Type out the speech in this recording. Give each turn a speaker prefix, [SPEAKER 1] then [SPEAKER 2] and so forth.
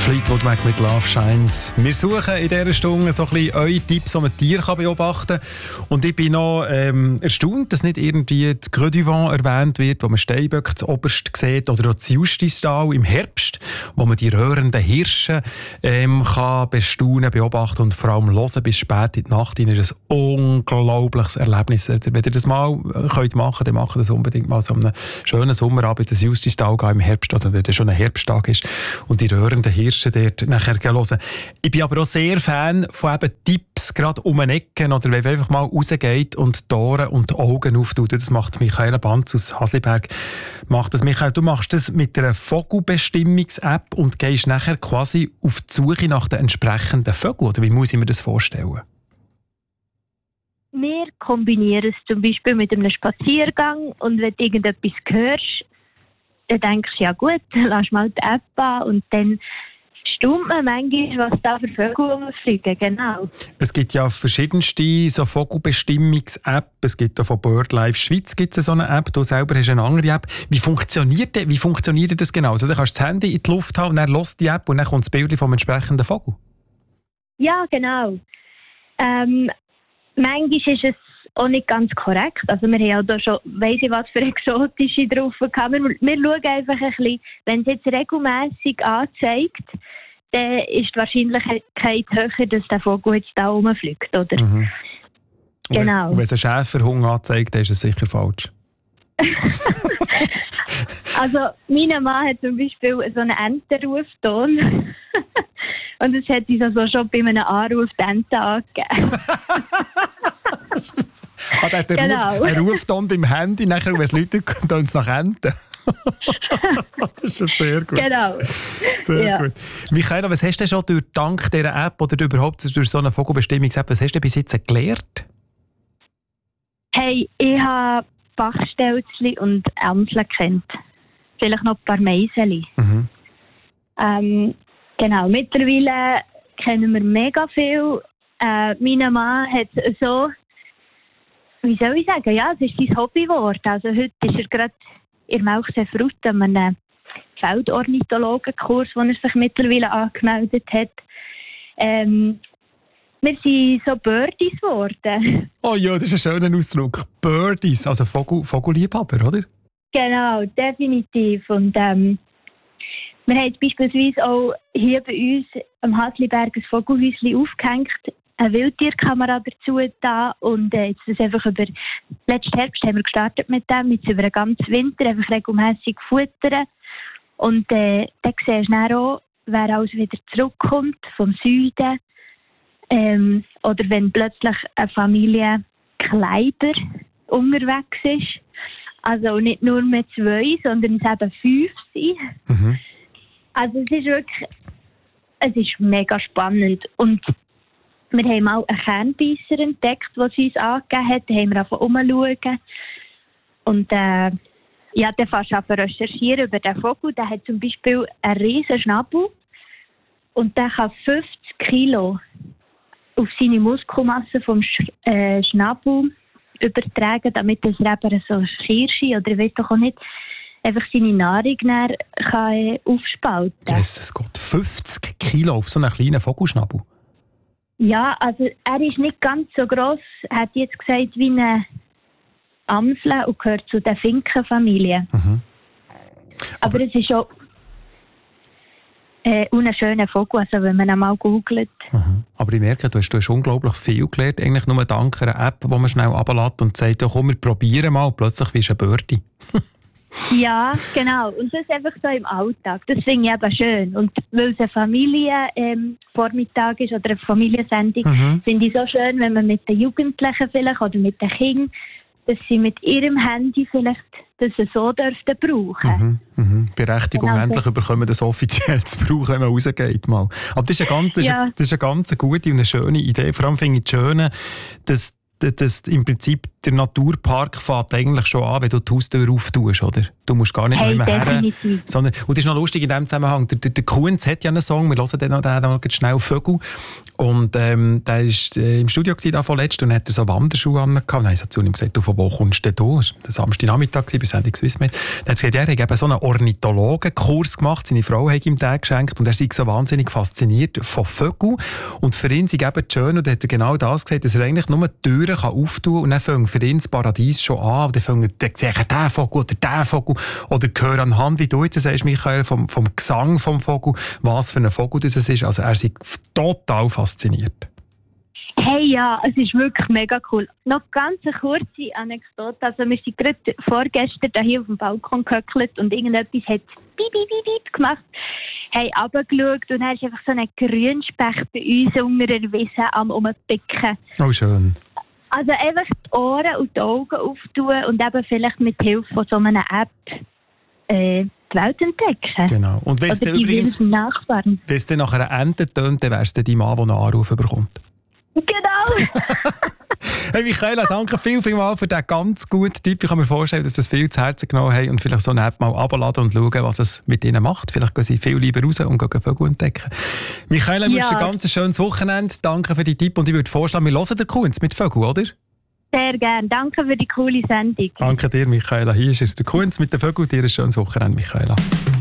[SPEAKER 1] Fleetwood Mac mit Love Shines. Wir suchen in dieser Stunde so ein bisschen eure Tipps, wie man Tiere beobachten kann. Und ich bin noch erstaunt, dass nicht irgendwie das Creux du Vent erwähnt wird, wo man Steinböcke zuoberst sieht, oder auch das Justistal im Herbst, wo man die röhrenden Hirsche kann bestaunen, beobachten und vor allem hören bis spät in die Nacht. Das ist ein unglaubliches Erlebnis. Wenn ihr das mal könnt machen, dann macht das unbedingt mal so einen schönen Sommerabend ins Justistal gehen im Herbst, oder wenn es schon ein Herbsttag ist und die röhrenden Hirsche dort nachher hören. Ich bin aber auch sehr Fan von eben Tipps, gerade um eine Ecke, oder wenn man einfach mal rausgeht und die Ohren und die Augen auftut. Das macht Michaela Banz aus Hasliberg. Michael, du machst das mit einer Vogelbestimmungs-App und gehst nachher quasi auf die Suche nach den entsprechenden Vögeln, oder wie muss ich mir das vorstellen?
[SPEAKER 2] Wir kombinieren es zum Beispiel mit einem Spaziergang, und wenn du irgendetwas hörst, dann denkst du, ja gut, lass mal die App an, und dann staunt man manchmal, was da für Vögel rumfliegen, genau. Es gibt ja verschiedenste so Vogelbestimmungs-Apps. Es gibt auch von BirdLife Schweiz gibt es so eine App. Du selber hast eine andere App. Wie funktioniert das genau? Also, du kannst das Handy in die Luft haben, und dann hörst du die App und dann kommt das Bild vom entsprechenden Vogel? Ja, genau. Manchmal ist es auch nicht ganz korrekt. Also wir haben ja da schon, weiss ich was für exotische drauf gehabt. Wir schauen einfach ein bisschen, wenn es jetzt regelmässig anzeigt, dann ist die Wahrscheinlichkeit höher, dass der Vogel jetzt da rumfliegt, oder? Mhm. Genau. Und wenn es einen Schäferhund anzeigt, dann ist es sicher falsch. Also mein Mann hat zum Beispiel so einen Entenrufton. Und das hat uns also schon bei einem Anruf die Ente angegeben. Der hat einen Rufton beim Handy, nachher, wenn es Leute tun es nach Enten. Das ist sehr gut. Genau. Sehr gut. Michaela, was hast du schon dank dieser App oder überhaupt durch so eine Vogelbestimmungs-App, was hast du bis jetzt gelernt? Hey, ich habe Bachstelzli und Ämsel kennt. Vielleicht noch ein paar Meiseli. Mhm. Genau, mittlerweile kennen wir mega viel. Mein Mann hat so, wie soll ich sagen, ja, es ist sein Hobby geworden. Also heute ist er gerade in Melchseefrutt an einem Feldornithologenkurs, wo er sich mittlerweile angemeldet hat. Wir sind so Birdies geworden. Oh ja, das ist ein schöner Ausdruck. Birdies, also Vogelliebhaber, oder? Genau, definitiv. Und wir haben beispielsweise auch hier bei uns am Hasliberg ein Vogelhäuschen aufgehängt, eine Wildtierkamera dazu da, und jetzt das einfach letzten Herbst haben wir gestartet mit dem, jetzt über den ganzen Winter einfach regelmässig futtern, und dann siehst du dann auch, wer alles wieder zurückkommt vom Süden, oder wenn plötzlich eine Familie Kleiber unterwegs ist, also nicht nur mit 2, sondern es eben 5 sind. Mhm. Also es ist mega spannend. Und wir haben mal einen Kernbeisser entdeckt, der sie uns angegeben hat. Da haben wir einfach umschauen. Und dann fährst du an recherchieren über den Vogel. Der hat zum Beispiel einen riesen Schnabel. Und der kann 50 Kilo auf seine Muskelmasse vom Schnabel übertragen, damit er eben so ein Hirschi oder ich weiß doch auch nicht, einfach seine Nahrung kann aufspalten. Jesus Gott, 50 Kilo auf so einen kleinen Vogelschnabel? Ja, also er ist nicht ganz so gross, hat jetzt gesagt, wie eine Amsel und gehört zu der Finkenfamilie. Mhm. Aber es ist auch ein schöner Vogel, also wenn man ihn mal googelt. Mhm. Aber ich merke, du hast unglaublich viel gelernt, eigentlich nur dank einer App, die man schnell runterlässt und sagt, ja, komm, wir probieren mal, und plötzlich bist du ein Birdie. Ja, genau. Und das ist einfach so im Alltag. Das finde ich eben schön. Und weil es ein Familienvormittag ist oder eine Familiensendung, finde ich so schön, wenn man mit den Jugendlichen vielleicht oder mit den Kindern, dass sie mit ihrem Handy vielleicht das so dürften brauchen. Berechtigung genau, endlich bekommen, das offiziell zu brauchen, wenn man rausgeht. Mal. Aber das ist eine ganz gute und eine schöne Idee. Vor allem finde ich es schön, dass
[SPEAKER 1] dass im Prinzip der Naturpark fängt eigentlich schon an, wenn du die Haustür auftust, oder? Du musst gar nicht mehr her. Sondern, und das ist noch lustig in diesem Zusammenhang, der Kunz hat ja einen Song, wir hören den noch schnell, «Vögel». Und der war im Studio da vorletzt und hat so Wanderschuhe an. Und dann habe ich so zu ihm gesagt, du, von wo kommst du denn? Das war Samstagnachmittag bei Sendung Swissmade. Dann hat er gesagt, er hat eben so einen Ornithologenkurs gemacht, seine Frau hat ihm den geschenkt und er sei so wahnsinnig fasziniert von Vögeln. Und für ihn sei eben schön, und er hat genau das gesagt, dass er eigentlich nur die Türen auftun kann und dann fängt für ihn das Paradies schon an. Und dann sehe ich den Vogel oder den Vogel oder höre anhand, wie du jetzt sagst, Michael, vom Gesang vom Vogel, was für ein Vogel das ist. Also er sei total fasziniert.
[SPEAKER 2] Hey, ja, es ist wirklich mega cool. Noch ganz eine kurze Anekdote. Also wir sind gerade vorgestern hier auf dem Balkon gehöckelt und irgendetwas hat «Bip, bip, bip, bip» gemacht. Haben runtergeschaut und dann ist einfach so ein Grünspecht bei uns unter der Wiese am Umpicken.
[SPEAKER 1] Oh, schön.
[SPEAKER 2] Also einfach die Ohren und die Augen auftun und eben vielleicht mit Hilfe von so einer App die Welt entdecken.
[SPEAKER 1] Genau. Und wenn es dann übrigens wenn es dann nach einer Ente tönt, dann wäre es dein Mann, der einen Anruf bekommt.
[SPEAKER 2] Genau!
[SPEAKER 1] Hey Michaela, danke vielmals für diesen ganz guten Tipp. Ich kann mir vorstellen, dass das viel zu Herzen genommen haben und vielleicht so eine App mal runterladen und schauen, was es mit ihnen macht. Vielleicht gehen sie viel lieber raus und gehen Vögel entdecken. Michaela, wünsche dir ein ganz schönes Wochenende. Danke für die Tipp und ich würde vorschlagen, wir hören den Kunz mit Vögel, oder?
[SPEAKER 2] Sehr gerne. Danke für die coole Sendung.
[SPEAKER 1] Danke dir, Michaela. Hier ist er. Der Kunz mit den Vögeln. Dir ein schönes Wochenende, Michaela.